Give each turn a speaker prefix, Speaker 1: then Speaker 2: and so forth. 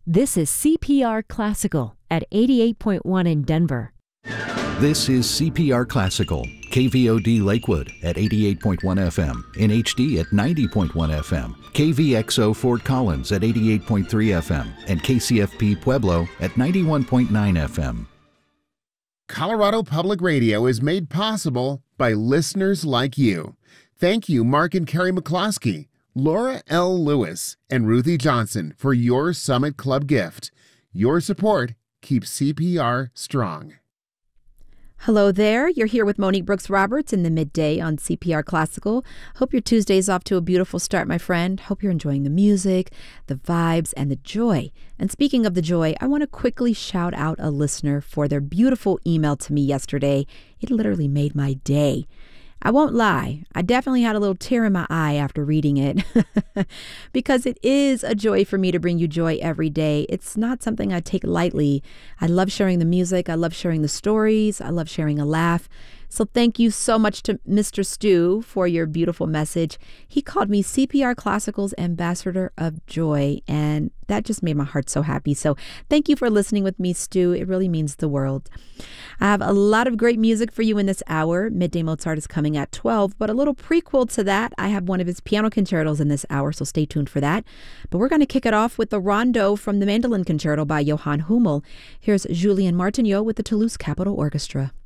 Speaker 1: This is CPR Classical at 88.1 in Denver.
Speaker 2: This is CPR Classical, KVOD Lakewood at 88.1 FM, in HD at 90.1 FM, KVXO Fort Collins at 88.3 FM, and KCFP Pueblo at 91.9 FM.
Speaker 3: Colorado Public Radio is made possible by listeners like you. Thank you, Mark and Carrie McCloskey, Laura L. Lewis, and Ruthie Johnson for your Summit Club gift. Your support keeps CPR strong.
Speaker 4: Hello there. You're here with Monique Brooks Roberts in the midday on CPR Classical. Hope your Tuesday's off to a beautiful start, my friend. Hope you're enjoying the music, the vibes, and the joy. And speaking of the joy, I want to quickly shout out a listener for their beautiful email to me yesterday. It literally made my day. I won't lie, I definitely had a little tear in my eye after reading it because it is a joy for me to bring you joy every day. It's not something I take lightly. I love sharing the music. I love sharing the stories. I love sharing a laugh. So thank you so much to Mr. Stu for your beautiful message. He called me CPR Classical's Ambassador of Joy, and that just made my heart so happy. So thank you for listening with me, Stu. It really means the world. I have a lot of great music for you in this hour. Midday Mozart is coming at 12, but a little prequel to that, I have one of his piano concertos in this hour, so stay tuned for that. But we're going to kick it off with the rondo from the Mandolin Concerto by Johann Hummel. Here's Julien Martigneau with the Toulouse Capitol Orchestra.